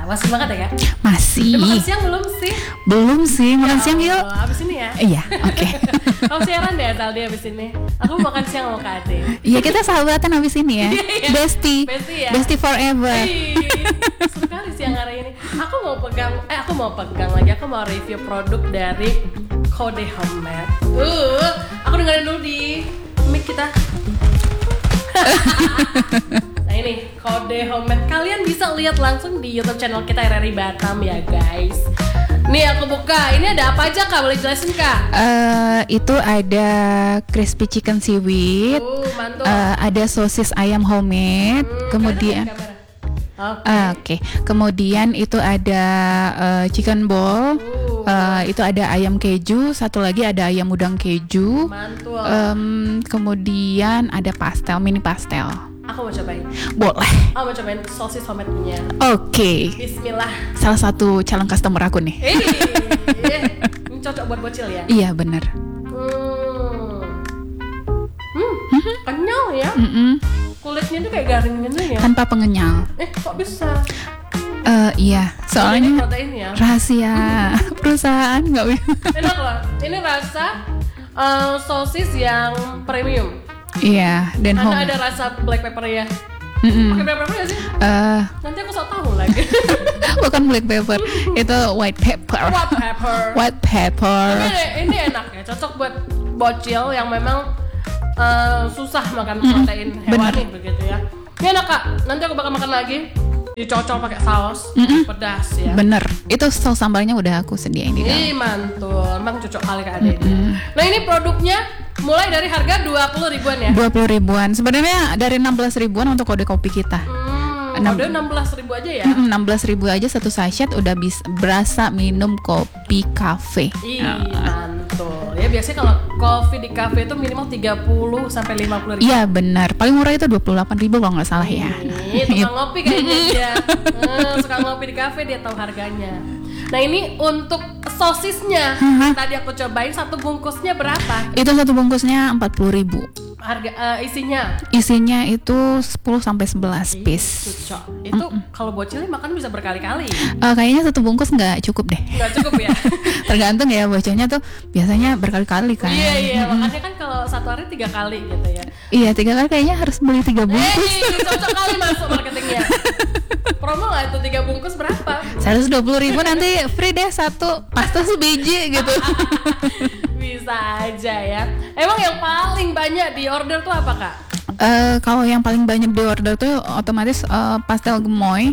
Masih banget ya Kak? Masih. Udah makan siang belum sih? Belum sih, makan siang yuk. Abis ini ya? Iya, oke. Kamu siaran deh Taldi abis ini. Aku mau makan siang sama Kak Ade. Iya, kita sahabatan abis ini ya. Bestie. Bestie ya? Bestie forever. Seru kali siang hari ini. Aku mau pegang lagi. Aku mau review produk dari Kode Homemade. Aku dengerin dulu di mic kita. Nah ini Kode Homemade. Kalian bisa lihat langsung di YouTube channel kita RRI Batam ya guys. Nih aku buka. Ini ada apa aja Kak? Boleh jelasin Kak? Itu ada crispy chicken seaweed. Mantul. Ada sosis ayam homemade. Kemudian Oke. Kemudian itu ada chicken ball. Itu ada ayam keju. Satu lagi ada ayam udang keju. Mantul. Kemudian ada mini pastel. Aku mau cobain. Boleh. Aku mau cobain sosis homemade-nya. Oke. Bismillah. Salah satu calon customer aku nih. Ini cocok buat bocil ya? Iya benar. Kenyal ya. Kulitnya tuh kayak garing gitu ya. Tanpa pengenyal. Kok bisa? Iya, soalnya protein ya. Rahasia perusahaan nggak bisa. Enak loh. Ini rasa sosis yang premium. Iya, dan karena ada rasa black pepper ya. Pakai black pepper nggak sih? Nanti aku sok tahu lagi. Bukan black pepper, itu white pepper. White pepper. Ini enak ya, cocok buat bocil yang memang susah makan protein hewani begitu ya. Ini enak Kak, nanti aku bakal makan lagi. Dicocol pakai saus pedas ya. Bener, itu saus sambalnya udah aku sediain di dalam. Mantul, emang cocok kali Kak Ade. Nah ini produknya mulai dari harga 20 ribuan ya? 20 ribuan, sebenarnya dari 16 ribuan untuk kode kopi kita. Udah 16 ribu aja ya? 16 ribu aja satu sachet udah bisa berasa minum kopi kafe. Mantul. Ya biasanya kalau kopi di kafe itu minimal 30 sampai 50 ribu. Iya benar, paling murah itu 28 ribu kalau nggak salah ya. Tukang ngopi kayaknya dia. Suka ngopi di kafe dia tahu harganya. Nah ini untuk sosisnya tadi aku cobain satu bungkusnya berapa? Itu satu bungkusnya 40 ribu. Harga isinya? Isinya itu 10 sampai 11 piece. Itu kalau bocilnya makan bisa berkali-kali. Kayaknya satu bungkus nggak cukup deh. Nggak cukup ya? Tergantung ya, bocilnya tuh biasanya berkali-kali kan. Iya, makanya kan kalau satu hari 3 kali gitu ya. Iya 3 kali kayaknya harus beli 3 bungkus. Cocok kali masuk marketingnya. Promo nggak itu 3 bungkus berapa? 120 ribu nanti free deh satu pasta sebiji gitu. Bisa aja ya. Emang yang paling banyak di order tuh apa Kak? Kalau yang paling banyak di order tuh otomatis pastel gemoy,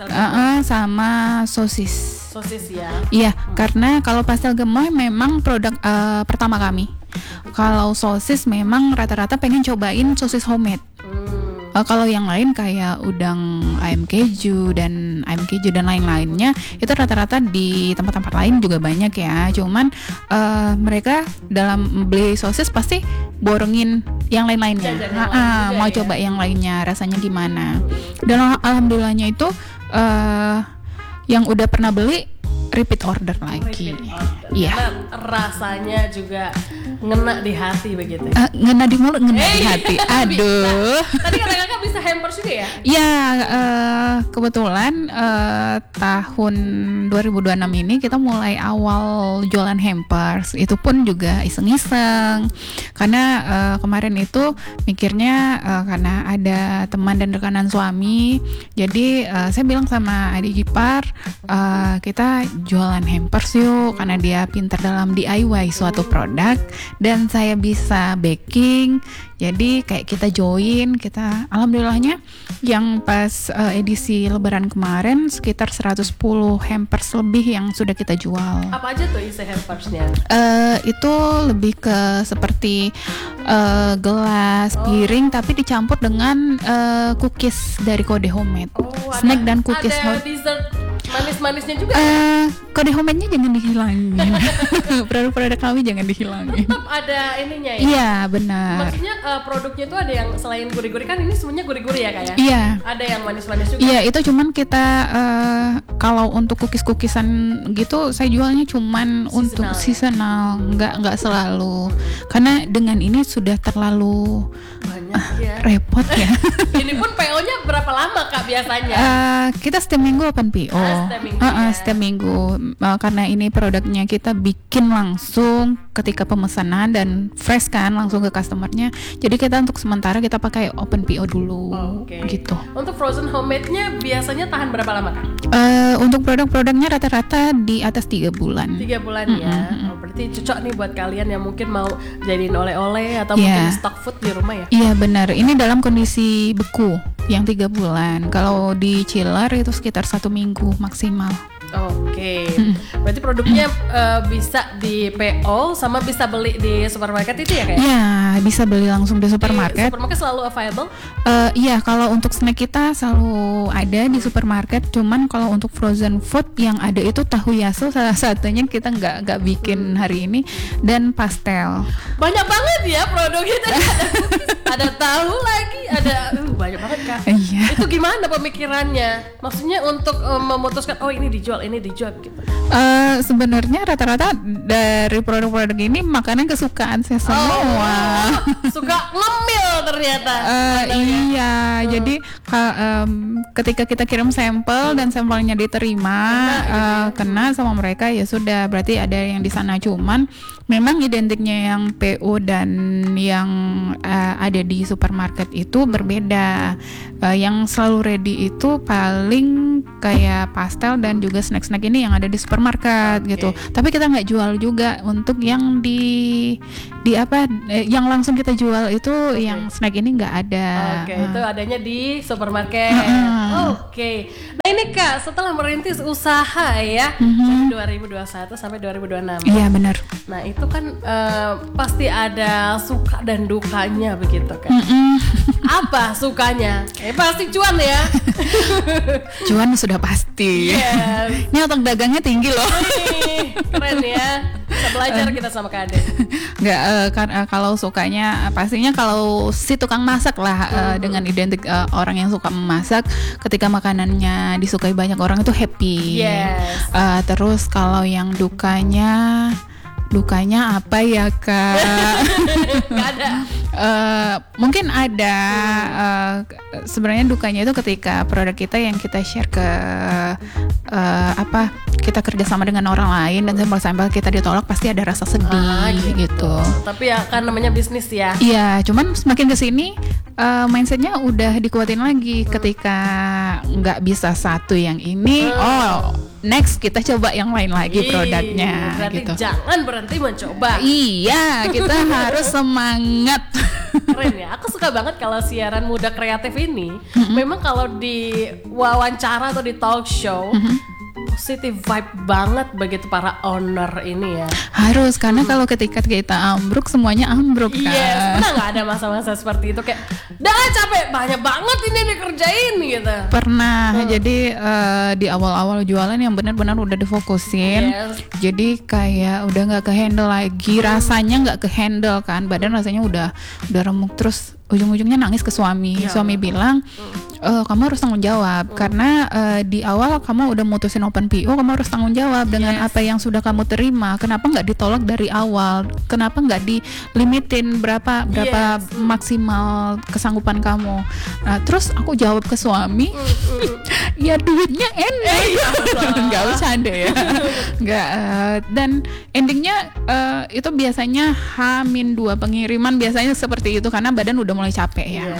sama sosis. Sosis ya? Iya, karena kalau pastel gemoy memang produk pertama kami. Kalau sosis memang rata-rata pengen cobain sosis homemade. Kalau yang lain kayak udang ayam keju dan lain-lainnya itu rata-rata di tempat-tempat lain juga banyak ya. Cuman mereka dalam beli sosis pasti borongin yang lain-lainnya. Mau coba yang lainnya rasanya gimana. Dan alhamdulillahnya itu yang udah pernah beli repeat order lagi. Iya. Rasanya juga ngena di hati begitu. Ngena di mulut, ngena di hati. Aduh. Tadi kata Kakak bisa hampers juga ya? Ya, kebetulan tahun 2026 ini kita mulai awal jualan hampers. Itu pun juga iseng-iseng. Karena kemarin itu mikirnya karena ada teman dan rekanan suami. Jadi saya bilang sama adik ipar, kita jualan hampers yuk, karena dia pintar dalam DIY suatu produk dan saya bisa baking. Jadi kayak kita join, alhamdulillahnya yang pas edisi lebaran kemarin sekitar 110 hampers lebih yang sudah kita jual. Apa aja tuh isi hampersnya? Itu lebih ke seperti gelas, piring tapi dicampur dengan cookies dari Kode Homemade. Snack dan cookies. Ada dessert manis-manisnya juga. Kode Homemade-nya jangan dihilangin. Produk-produk kami jangan dihilangin. Tetap ada ininya ya? Iya benar. Maksudnya produknya itu ada yang selain gurih-gurih, kan ini semuanya gurih-gurih ya Kak ya? Iya. Ada yang manis-manis juga? Iya, itu cuman kita kalau untuk cookies-cookisan gitu saya jualnya cuman untuk seasonal, nggak selalu. Karena dengan ini sudah terlalu banyak ya. Repot ya. Ini pun PO-nya berapa lama Kak biasanya? Kita setiap minggu open PO. Setiap minggu. Karena ini produknya kita bikin langsung ketika pemesanan dan fresh kan langsung ke customernya. Jadi kita untuk sementara kita pakai open PO dulu. Gitu. Untuk frozen homemade-nya biasanya tahan berapa lama Kak? Untuk produk-produknya rata-rata di atas 3 bulan. 3 bulan ya. Berarti cocok nih buat kalian yang mungkin mau jadiin oleh-oleh atau mungkin stock food di rumah ya. Iya benar. Ini dalam kondisi beku yang 3 bulan. Kalau di chiller itu sekitar 1 minggu maksimal. Oke. Berarti produknya bisa di PO sama bisa beli di supermarket itu ya Kak? Iya, bisa beli langsung di supermarket. Di supermarket selalu available? Iya, kalau untuk snack kita selalu ada di supermarket. Cuman kalau untuk frozen food yang ada itu tahu yaso salah satunya kita nggak bikin hari ini, dan pastel. Banyak banget ya produknya. Ada tahu lagi, ada banyak banget Kak. Iya. Itu gimana pemikirannya? Maksudnya untuk memutuskan ini dijual gitu. Sebenarnya rata-rata dari produk-produk ini makanan kesukaan saya semua. Suka ngemil ternyata. Iya, jadi ketika kita kirim sampel dan sampelnya diterima, kena sama mereka ya sudah, berarti ada yang di sana. Cuman memang identiknya yang PO dan yang ada di supermarket itu berbeda. Yang selalu ready itu paling kayak pastel dan juga snack-snack ini yang ada di supermarket gitu. Tapi kita nggak jual juga untuk yang di yang langsung kita jual itu yang snack ini nggak ada. Itu adanya di supermarket. Nah ini Kak, setelah merintis usaha ya, dari 2021 sampai 2026. Iya benar. Nah itu kan pasti ada suka dan dukanya begitu kan? Apa sukanya? Pasti cuan ya. Cuan sudah pasti. Yes. Ini otak dagangnya tinggi loh. Keren ya. Bisa belajar kita sama Kak Ade. Nggak, kalau sukanya pastinya kalau si tukang masak lah, dengan identik orang yang suka memasak, ketika makanannya disukai banyak orang itu happy. Yes. Terus kalau yang dukanya apa ya Kak? Nggak ada. Mungkin ada. Sebenarnya dukanya itu ketika produk kita yang kita share ke kita kerjasama dengan orang lain dan sampel-sampel kita ditolak, pasti ada rasa sedih gitu. Tapi ya kan namanya bisnis ya. Iya, cuman semakin kesini mindsetnya udah dikuatin lagi. Ketika nggak bisa satu yang ini, next kita coba yang lain lagi produknya. Berarti gitu. jangan berhenti mencoba. Iya, kita harus semangat. Keren ya, aku suka banget kalau siaran muda kreatif ini. Memang kalau di wawancara atau di talk show, positive vibe banget begitu para owner ini ya. Harus, karena kalau ketika kita ambruk semuanya ambruk kan. Yes, pernah nggak ada masa-masa seperti itu kayak, dah capek banyak banget ini dikerjain gitu? Pernah. Jadi di awal-awal jualan yang benar-benar udah difokusin. Jadi kayak udah nggak kehandle lagi, rasanya nggak kehandle kan, badan rasanya udah remuk, terus ujung-ujungnya nangis ke suami. Suami bilang, kamu harus tanggung jawab karena di awal kamu udah mutusin open PO, kamu harus tanggung jawab dengan apa yang sudah kamu terima. Kenapa nggak ditolak dari awal? Kenapa nggak dilimitin berapa maksimal kesanggupan kamu? Nah, terus aku jawab ke suami, ya duitnya enak, nggak bercanda ya, nggak. Dan endingnya itu biasanya H-2 pengiriman, biasanya seperti itu karena badan udah mulai capek ya.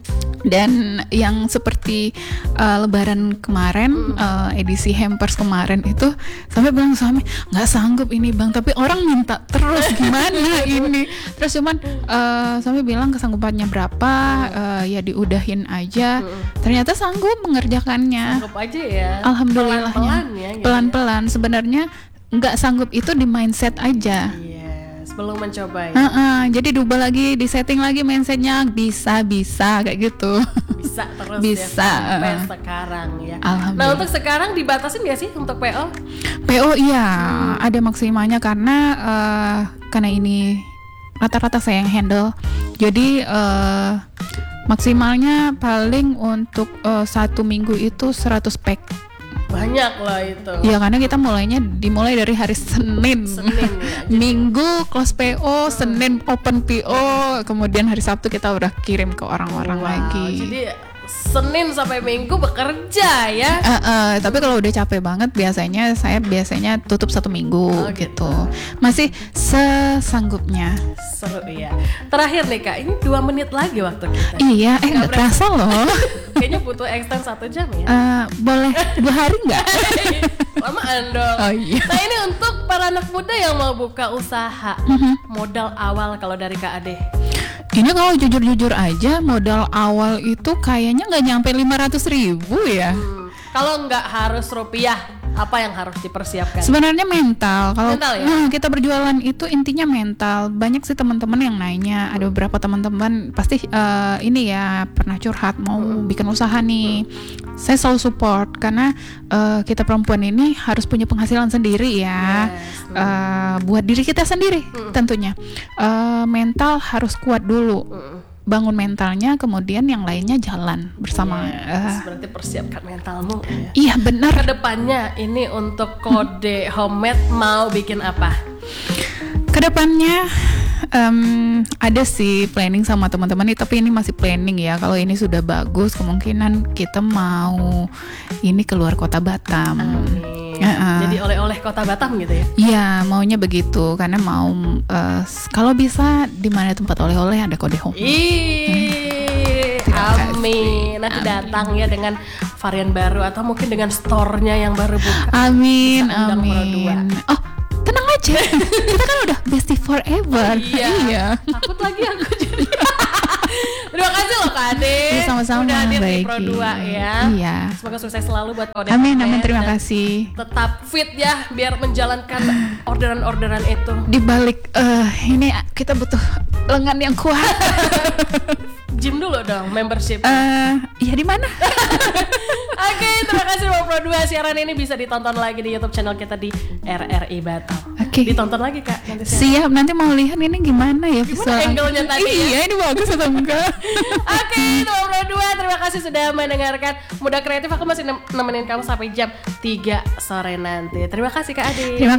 Dan yang seperti lebaran kemarin, edisi hampers kemarin itu, sampai bilang suami, nggak sanggup ini bang, tapi orang minta terus, gimana ini. Terus cuman suami bilang kesanggupannya berapa, ya diudahin aja. Ternyata sanggup mengerjakannya. Sanggup aja ya. Alhamdulillahnya. Pelan-pelan. Sebenarnya nggak sanggup itu di mindset aja. Belum mencoba ya. Jadi diubah lagi, disetting lagi mindsetnya, bisa kayak gitu. Bisa terus bisa, ya sampai sekarang ya. Alhamdulillah. Nah untuk sekarang dibatasin nggak sih untuk PO? PO iya, ada maksimalnya karena ini rata-rata saya yang handle. Jadi maksimalnya paling untuk 1 minggu itu 100 pack. Banyak lah itu. Ya karena kita dimulai dari hari Senin, Ya. Minggu close PO, Senin open PO, kemudian hari Sabtu kita udah kirim ke orang-orang lagi. Jadi Senin sampai Minggu bekerja ya. Tapi kalau udah capek banget saya biasanya tutup 1 minggu gitu. Masih sesanggupnya. Seru ya. Terakhir nih Kak, ini 2 menit lagi waktu kita. Iya, nggak terasa loh. Kayaknya butuh extend 1 jam ya. Boleh 2 hari nggak? Lamaan dong. Oh, iya. Nah ini untuk para anak muda yang mau buka usaha, modal awal kalau dari Kak Ade. Ini kalau jujur-jujur aja modal awal itu kayaknya nggak nyampe 500.000 ya. Kalau nggak harus rupiah, apa yang harus dipersiapkan? Sebenarnya mental. Kalau ya? kita berjualan itu intinya mental. Banyak sih teman-teman yang nanya. Ada beberapa teman-teman pasti ini ya pernah curhat mau bikin usaha nih. Saya selalu support karena kita perempuan ini harus punya penghasilan sendiri ya. Buat diri kita sendiri tentunya. Mental harus kuat dulu. Bangun mentalnya, kemudian yang lainnya jalan bersama. Berarti persiapkan mentalmu ya. Iya benar. Kedepannya ini untuk Kode Homemade mau bikin apa? Kedepannya ada sih planning sama teman-teman nih, tapi ini masih planning ya. Kalau ini sudah bagus, kemungkinan kita mau ini keluar kota Batam. Jadi oleh-oleh kota Batam gitu ya? Iya, maunya begitu karena mau kalau bisa di mana tempat oleh-oleh ada Kode Home. Amin. Nanti datang ya dengan varian baru atau mungkin dengan store-nya yang baru buka. Amin, Bisa undang amin. Oh, tenang aja. Kita kan udah bestie forever. Iya. Takut lagi aku jadi. Terima kasih loh Kak Ade. Sama-sama. Udah hadir di Baik. Pro 2 ya. Iya. Semoga sukses selalu buat Kode. Amin, terima kasih. Tetap fit ya biar menjalankan orderan-orderan itu. Di balik ini kita butuh lengan yang kuat. Gym dulu dong, membership. Iya di mana? Oke, terima kasih Pro 2. Siaran ini bisa ditonton lagi di YouTube channel kita di RRI Batam. Oke. Ditonton lagi Kak nanti Siap, nanti mau lihat ini gimana ya visual angle-nya tadi ya. Iya, ini bagus atau enggak? Oke, Pro 2, terima kasih sudah mendengarkan Muda Kreatif. Aku masih nemenin kamu sampai jam 3 sore nanti. Terima kasih Kak Ade. Terima